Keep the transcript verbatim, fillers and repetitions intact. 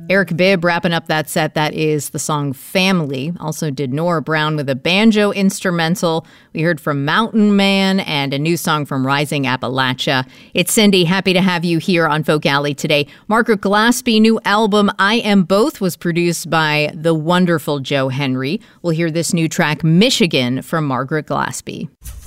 Eric Bibb wrapping up that set. That is the song Family. Also did Nora Brown with a banjo instrumental. We heard from Mountain Man and a new song from Rising Appalachia. It's Cindy. Happy to have you here on Folk Alley today. Margaret Glaspie, new album I Am Both was produced by the wonderful Joe Henry. We'll hear this new track, Michigan, from Margaret Glaspie.